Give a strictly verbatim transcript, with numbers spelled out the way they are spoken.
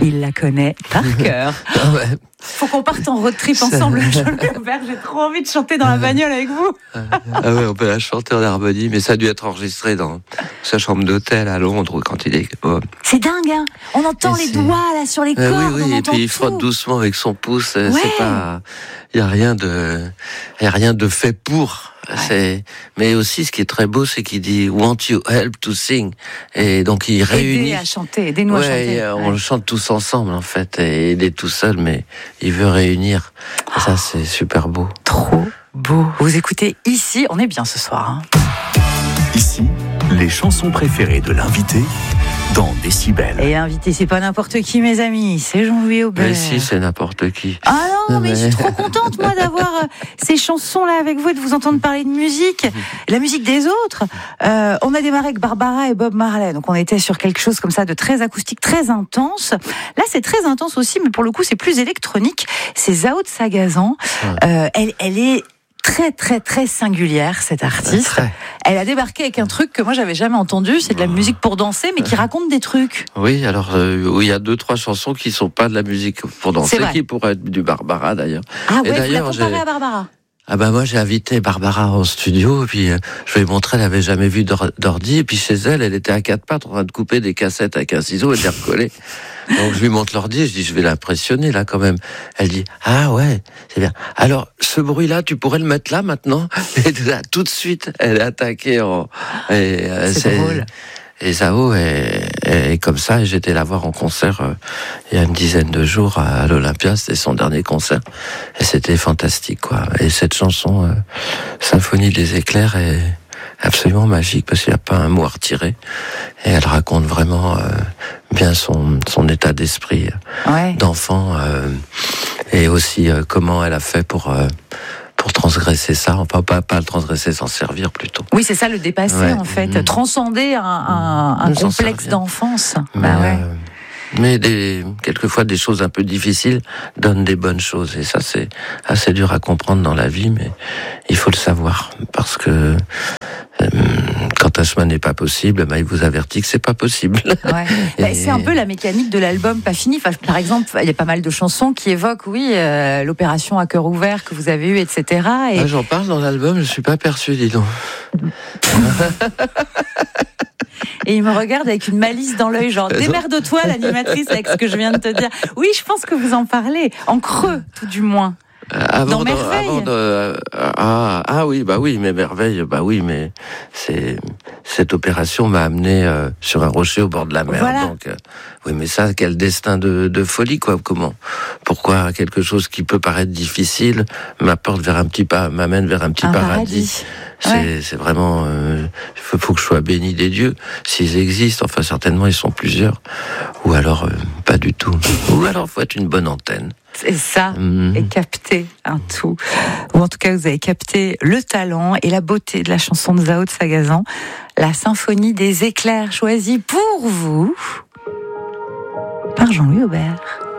Il la connaît par cœur. Ah ouais. Faut qu'on parte en road trip ensemble, Jean-Louis Aubert. J'ai trop envie de chanter dans la bagnole avec vous. Ah ouais, on peut la chanter en harmonie, mais ça a dû être enregistré dans sa chambre d'hôtel à Londres quand il est. Oh. C'est dingue, hein. On entend Et les c'est... doigts là sur les euh, cordes. Oui, oui, on et puis il tout. frotte doucement avec son pouce. Ouais. C'est pas, il y a rien de, il y a rien de fait pour. Ouais. C'est, mais aussi, ce qui est très beau, c'est qu'il dit "Want you help to sing", et donc il réunit. Aider à chanter, aidez-nous ouais, à chanter. On ouais. chante tous ensemble en fait, et il est tout seul, mais il veut réunir. Oh. Ça, c'est super beau. Trop beau. Vous écoutez ici, on est bien ce soir. Hein. Ici, les chansons préférées de l'invité dans Décibel. Et l'invité, c'est pas n'importe qui, mes amis, c'est Jean-Louis Aubert. Mais si, c'est n'importe qui. Ah non, non mais, mais je suis trop contente, moi, d'avoir euh, ces chansons-là avec vous et de vous entendre parler de musique, la musique des autres. Euh, on a démarré avec Barbara et Bob Marley, donc on était sur quelque chose comme ça de très acoustique, très intense. Là, c'est très intense aussi, mais pour le coup, c'est plus électronique. C'est Zao de Sagazan. Ouais. Euh, elle, elle est très très très singulière, cette artiste. Très. Elle a débarqué avec un truc que moi j'avais jamais entendu, c'est de la musique pour danser, mais qui raconte des trucs. Oui, alors euh, il y a deux trois chansons qui sont pas de la musique pour danser, qui pourraient être du Barbara d'ailleurs. Ah ouais, vous la comparez à Barbara. Ah bah moi j'ai invité Barbara en studio, et puis euh, je lui ai montré, elle avait jamais vu d'ordi, et puis chez elle, elle était à quatre pattes en train de couper des cassettes avec un ciseau et de les recoller. Donc je lui montre l'ordi et je dis, je vais l'impressionner là quand même. Elle dit, ah ouais, c'est bien. Alors ce bruit-là, tu pourrais le mettre là maintenant? Et là, tout de suite, elle est attaquée en... Et, c'est, c'est drôle. Et Zao est, est comme ça, et j'étais la voir en concert euh, il y a une dizaine de jours à l'Olympia, c'était son dernier concert, et c'était fantastique, quoi. Et cette chanson, euh, Symphonie des éclairs, est absolument magique, parce qu'il n'y a pas un mot à retirer, et elle raconte vraiment euh, bien son, son état d'esprit ouais. d'enfant, euh, et aussi euh, comment elle a fait pour... Euh, pour transgresser ça, enfin pas, pas le transgresser, s'en servir plutôt. Oui, c'est ça, le dépasser ouais. en fait, mmh. transcender un, un, un complexe d'enfance. Mais, bah ouais. euh, mais des, quelquefois des choses un peu difficiles donnent des bonnes choses, et ça c'est assez dur à comprendre dans la vie, mais il faut le savoir, parce que euh, quand un chemin n'est pas possible, bah, il vous avertit que c'est pas possible. Ouais. Et... Bah, c'est un peu la mécanique de l'album Pas Fini. Enfin, par exemple, il y a pas mal de chansons qui évoquent, oui, euh, l'opération à cœur ouvert que vous avez eue, et cetera. Et... Ah, j'en parle dans l'album, je suis pas perçu, dis donc. Et il me regarde avec une malice dans l'œil, genre démerde-toi, l'animatrice, avec ce que je viens de te dire. Oui, je pense que vous en parlez, en creux, tout du moins. Avant dans de, Merveille. Avant de, euh, ah, ah oui, bah oui, mais Merveille, bah oui, mais c'est cette opération m'a amené euh, sur un rocher au bord de la mer. Voilà. Donc, euh, oui, mais ça, quel destin de, de folie, quoi. Comment, pourquoi quelque chose qui peut paraître difficile m'apporte vers un petit pas, m'amène vers un petit un paradis. paradis. C'est, ouais. c'est vraiment, il euh, faut, faut que je sois béni des dieux, s'ils existent. Enfin, certainement, ils sont plusieurs. Ou alors, euh, pas du tout. Ou alors, faut être une bonne antenne. C'est ça, mmh. et capter un tout. Ou en tout cas, vous avez capté le talent et la beauté de la chanson de Zao de Sagazan, la Symphonie des éclairs, choisie pour vous par Jean-Louis Aubert.